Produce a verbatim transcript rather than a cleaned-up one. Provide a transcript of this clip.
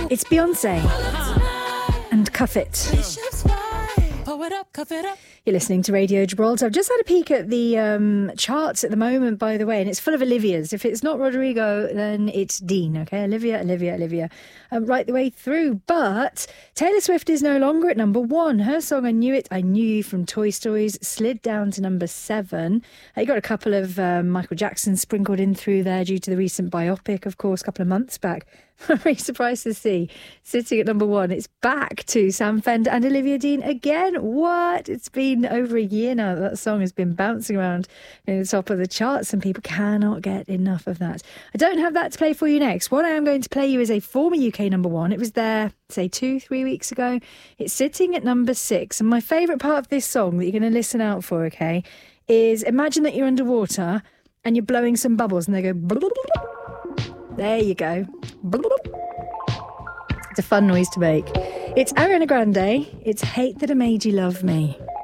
It's Beyonce and Cuff It. You're listening to Radio Gibraltar. I've just had a peek at the um, charts at the moment, by the way, and it's full of Olivias. If it's not Rodrigo, then it's Dean, okay? Olivia, Olivia, Olivia, um, right the way through. But Taylor Swift is no longer at number one. Her song, I Knew It, I Knew You from Toy Stories, slid down to number seven. Uh, you got a couple of um, Michael Jackson sprinkled in through there due to the recent biopic, of course, a couple of months back. Very surprised to see sitting at number one. It's back to Sam Fender and Olivia Dean again. What? It's been over a year now that, that song has been bouncing around in the top of the charts, and people cannot get enough of that. I don't have that to play for you next. What I am going to play you is a former U K number one. It was there, say, two, three weeks ago. It's sitting at number six. And my favourite part of this song that you're going to listen out for, okay, is imagine that you're underwater and you're blowing some bubbles and they go... There you go. It's a fun noise to make. It's Ariana Grande. It's Hate That I Made You Love Me.